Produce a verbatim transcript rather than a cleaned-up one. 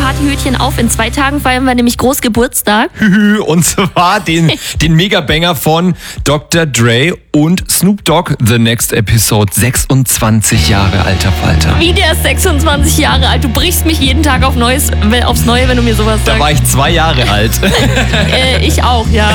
Partyhütchen auf. In zwei Tagen feiern wir nämlich groß Geburtstag. Und zwar den, den Megabanger von Doktor Dre und Snoop Dogg, The Next Episode. sechsundzwanzig Jahre, alter Falter. Wie, der ist sechsundzwanzig Jahre alt? Du brichst mich jeden Tag auf Neues, aufs Neue, wenn du mir sowas Da sagst. war ich zwei Jahre alt. äh, ich auch, ja.